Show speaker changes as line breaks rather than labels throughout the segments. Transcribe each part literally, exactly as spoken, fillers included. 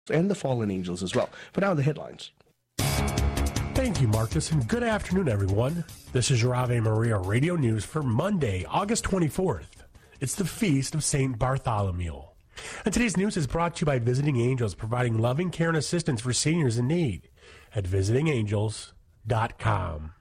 and the fallen angels as well. For now, the headlines.
Thank you, Marcus, and good afternoon, everyone. This is your Ave Maria Radio News for Monday, August twenty-fourth. It's the feast of Saint Bartholomew. And today's news is brought to you by Visiting Angels, providing loving care and assistance for seniors in need at visiting angels dot com.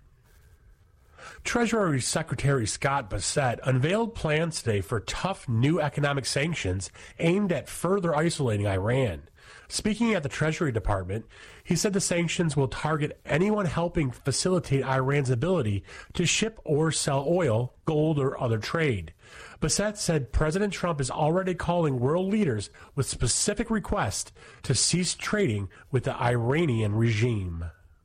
Treasury Secretary Scott Bessent unveiled plans today for tough new economic sanctions aimed at further isolating Iran. Speaking at the Treasury Department, he said the sanctions will target anyone helping facilitate Iran's ability to ship or sell oil, gold, or other trade. Bessent said President Trump is already calling world leaders with specific requests to cease trading with the Iranian regime.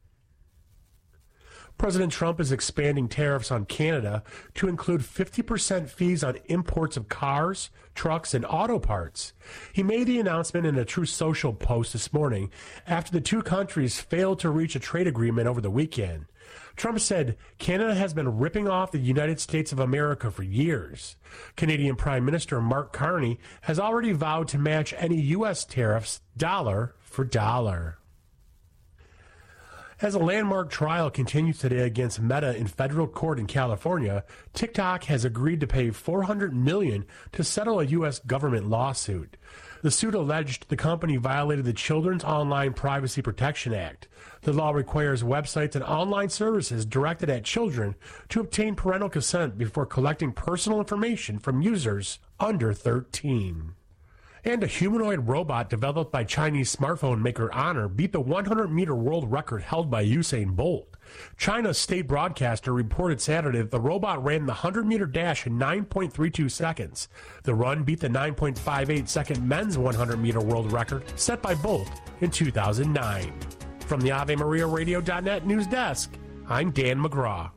President Trump is expanding tariffs on Canada to include fifty percent fees on imports of cars, trucks, and auto parts. He made the announcement in a Truth Social post this morning after the two countries failed to reach a trade agreement over the weekend. Trump said Canada has been ripping off the United States of America for years. Canadian Prime Minister Mark Carney has already vowed to match any U S tariffs dollar for dollar. As a landmark trial continues today against Meta in federal court in California, TikTok has agreed to pay four hundred million dollars to settle a U S government lawsuit. The suit alleged the company violated the Children's Online Privacy Protection Act. The law requires websites and online services directed at children to obtain parental consent before collecting personal information from users under thirteen. And a humanoid robot developed by Chinese smartphone maker Honor beat the hundred meter world record held by Usain Bolt. China's state broadcaster reported Saturday that the robot ran the hundred meter dash in nine point three two seconds. The run beat the nine point five eight second men's hundred meter world record set by Bolt in two thousand nine. From the Ave Maria Radio dot net news desk, I'm Dan McGraw.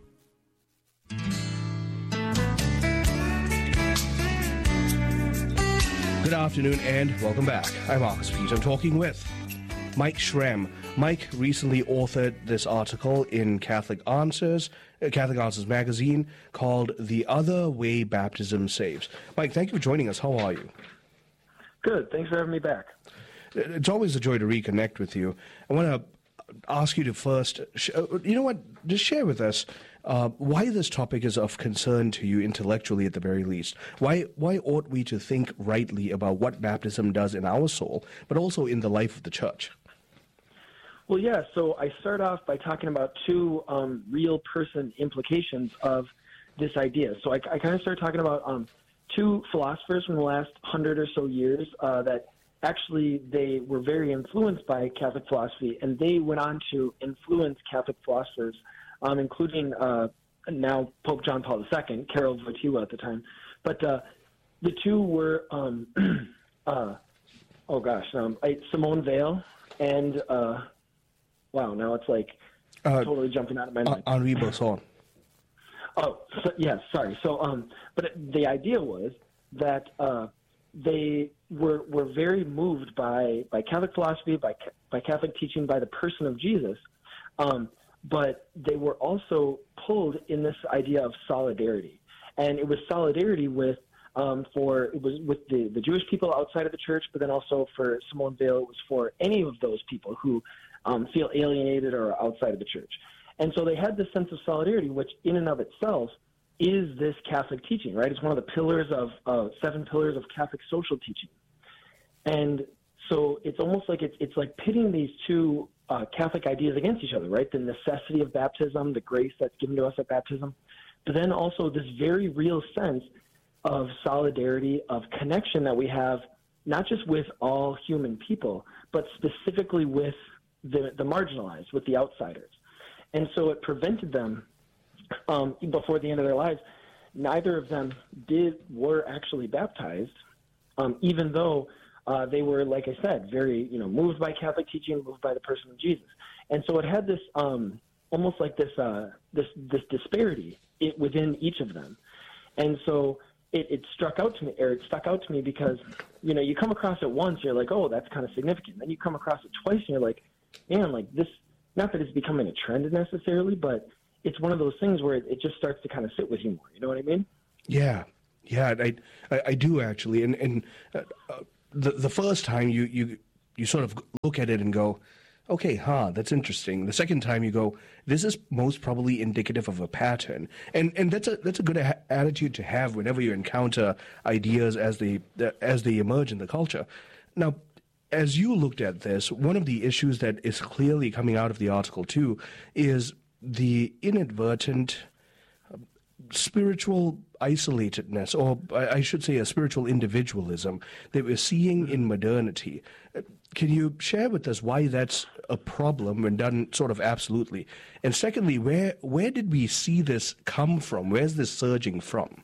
Good afternoon and welcome back. I'm Marcus Peter. I'm talking with Mike Schramm. Mike recently authored this article in Catholic Answers, uh, Catholic Answers magazine called The Other Way Baptism Saves. Mike, thank you for joining us. How are you?
Good. Thanks for having me back.
It's always a joy to reconnect with you. I want to ask you to first, sh- you know what, just share with us uh, why this topic is of concern to you intellectually at the very least. Why why ought we to think rightly about what baptism does in our soul, but also in the life of the church?
Well, yeah, so I start off by talking about two um, real person implications of this idea. So I, I kind of start talking about um, two philosophers from the last hundred or so years uh, that actually they were very influenced by Catholic philosophy, and they went on to influence Catholic philosophers, um, including uh, now Pope John Paul the Second, Karol Wojtyła at the time. But uh, the two were, um, uh, oh gosh, um, I, Simone Weil and, uh, wow, now it's like uh, totally jumping out of my mind.
Henri Bergson.
Oh, so, yes, sorry. So, um, but the idea was that uh, they were were very moved by, by Catholic philosophy, by by Catholic teaching, by the person of Jesus, um, but they were also pulled in this idea of solidarity, and it was solidarity with um, for it was with the, the Jewish people outside of the church, but then also for Simone Weil, it was for any of those people who um, feel alienated or outside of the church, and so they had this sense of solidarity, which in and of itself is this Catholic teaching, right? It's one of the pillars of uh, seven pillars of Catholic social teaching. And so it's almost like it's, it's like pitting these two uh, Catholic ideas against each other, right? The necessity of baptism, the grace that's given to us at baptism, but then also this very real sense of solidarity, of connection that we have, not just with all human people, but specifically with the, the marginalized, with the outsiders. And so it prevented them Um, before the end of their lives, neither of them did were actually baptized, um, even though uh, they were, like I said, very you know moved by Catholic teaching, moved by the person of Jesus, and so it had this um, almost like this uh, this this disparity it, within each of them, and so it, it struck out to me, or it stuck out to me because you know you come across it once, you're like, oh, that's kind of significant. Then you come across it twice, and you're like, man, like this. Not that it's becoming a trend necessarily, but it's one of those things where it, it just starts to kind of sit with you more. You know what I mean?
Yeah, yeah, I, I, I do actually. And and uh, uh, the the first time you, you you sort of look at it and go, okay, huh, that's interesting. The second time you go, this is most probably indicative of a pattern. And and that's a that's a good a- attitude to have whenever you encounter ideas as they as they emerge in the culture. Now, as you looked at this, one of the issues that is clearly coming out of the article too is the inadvertent spiritual isolatedness, or I should say a spiritual individualism that we're seeing in modernity. Can you share with us why that's a problem when done sort of absolutely? And secondly, where where did we see this come from? Where's this surging from?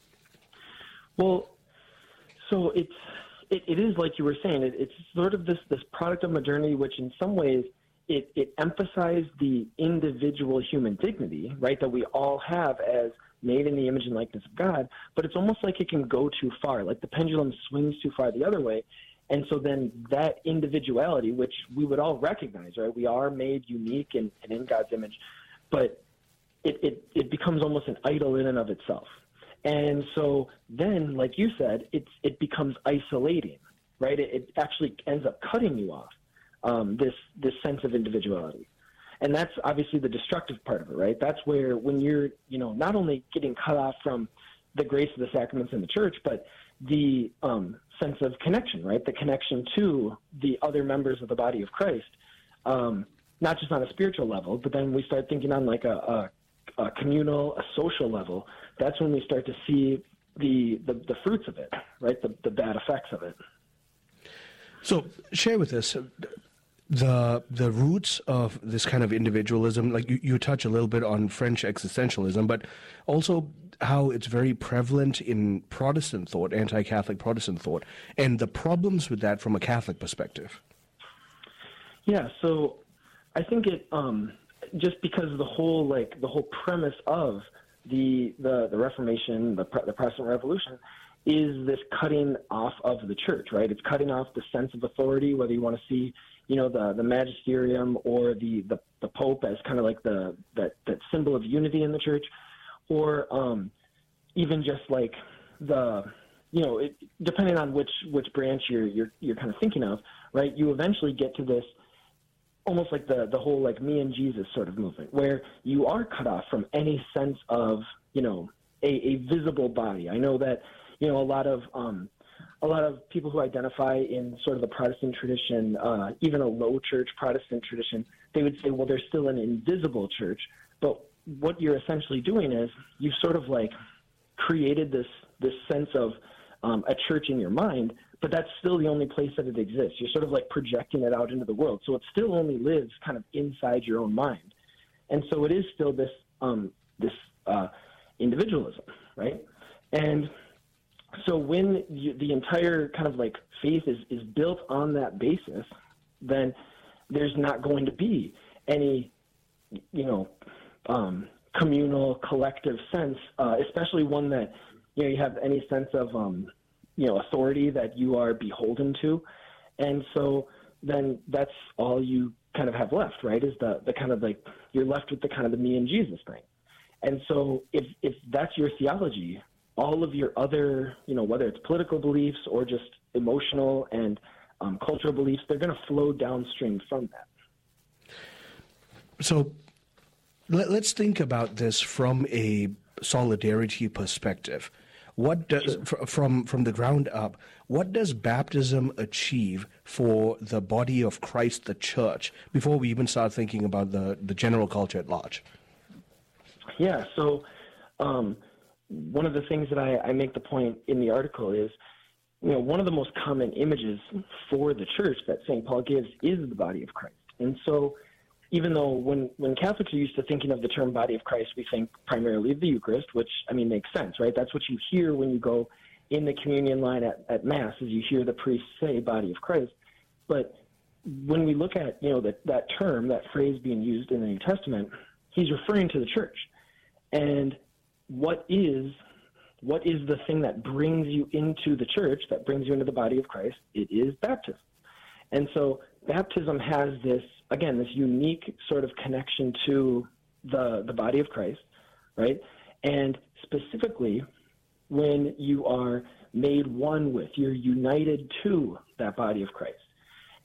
Well, so it's it, it is like you were saying. It, it's sort of this this product of modernity, which in some ways it it emphasized the individual human dignity, right, that we all have as made in the image and likeness of God. But it's almost like it can go too far, like the pendulum swings too far the other way. And so then that individuality, which we would all recognize, right? We are made unique and, and in God's image, but it, it, it becomes almost an idol in and of itself. And so then, like you said, it's, it becomes isolating, right? It, it actually ends up cutting you off, um, this, this sense of individuality. And that's obviously the destructive part of it, right? That's where when you're, you know, not only getting cut off from the grace of the sacraments in the church, but the um, sense of connection, right? The connection to the other members of the body of Christ, um, not just on a spiritual level, but then we start thinking on like a, a, a communal, a social level. That's when we start to see the the, the fruits of it, right? The, the bad effects of it.
So share with us the the roots of this kind of individualism. Like you, you touch a little bit on French existentialism, but also how it's very prevalent in Protestant thought, anti-Catholic Protestant thought, and the problems with that from a Catholic perspective.
Yeah, so I think it um, just because the whole like the whole premise of the the, the Reformation, the the Protestant Revolution, is this cutting off of the church, right? It's cutting off the sense of authority, whether you want to see, you know, the, the magisterium or the, the, the Pope as kind of like the that, that symbol of unity in the church, or um, even just like the, you know, it, depending on which, which branch you're, you're you're kind of thinking of, right? You eventually get to this almost like the, the whole like me and Jesus sort of movement, where you are cut off from any sense of, you know, a, a visible body. I know that, you know, a lot of um, a lot of people who identify in sort of the Protestant tradition, uh, even a low church Protestant tradition, they would say, well, there's still an invisible church. But what you're essentially doing is you've sort of like created this this sense of um, a church in your mind, but that's still the only place that it exists. You're sort of like projecting it out into the world. So it still only lives kind of inside your own mind. And so it is still this um, this uh, individualism, right? And so when you, the entire kind of like faith is, is built on that basis, then there's not going to be any, you know, um, communal, collective sense, uh, especially one that, you know, you have any sense of, um, you know, authority that you are beholden to. And so then that's all you kind of have left, right, is the, the kind of like, you're left with the kind of the me and Jesus thing. And so if, if that's your theology, all of your other, you know, whether it's political beliefs or just emotional and um, cultural beliefs, they're going to flow downstream from that.
So let, let's think about this from a solidarity perspective. What does,
Sure.
f- from from the ground up, what does baptism achieve for the body of Christ, the church, before we even start thinking about the, the general culture at large?
Yeah, so um, one of the things that I, I make the point in the article is, you know, one of the most common images for the church that Saint Paul gives is the body of Christ. And so even though when, when Catholics are used to thinking of the term body of Christ, we think primarily of the Eucharist, which, I mean, makes sense, right? That's what you hear when you go in the communion line at, at Mass, is you hear the priest say body of Christ. But when we look at, you know, that, that term, that phrase being used in the New Testament, he's referring to the church. And what is what is the thing that brings you into the church, that brings you into the body of Christ? It is baptism. And so baptism has this, again, this unique sort of connection to the the body of Christ, right? And specifically, when you are made one with, you're united to that body of Christ.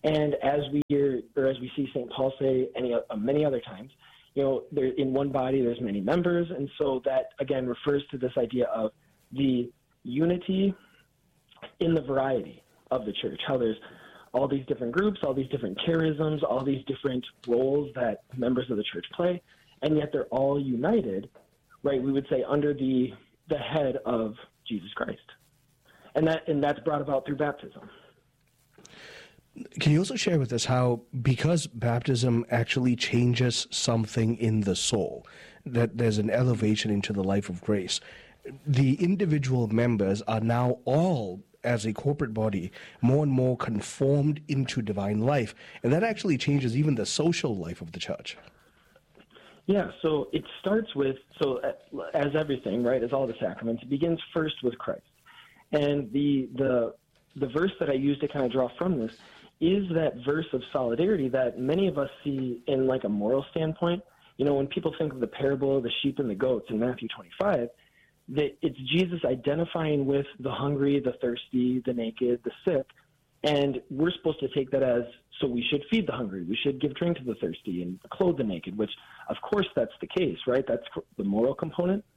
And as we hear, or as we see Saint Paul say any, uh, many other times, you know, there, in one body there's many members, and so that again refers to this idea of the unity in the variety of the church. How there's all these different groups, all these different charisms, all these different roles that members of the church play, and yet they're all united, right? We would say under the the head of Jesus Christ, and that and that's brought about through baptism.
Can you also share with us how, because baptism actually changes something in the soul, that there's an elevation into the life of grace, the individual members are now all, as a corporate body, more and more conformed into divine life, and that actually changes even the social life of the church?
Yeah, so it starts with, so as everything, right, as all the sacraments, it begins first with Christ. And the the the verse that I use to kind of draw from this is that verse of solidarity that many of us see in like a moral standpoint. You know, when people think of the parable of the sheep and the goats in Matthew twenty-five, that it's Jesus identifying with the hungry, the thirsty, the naked, the sick, and we're supposed to take that as, so we should feed the hungry, we should give drink to the thirsty, and clothe the naked, which, of course, that's the case, right? That's the moral component.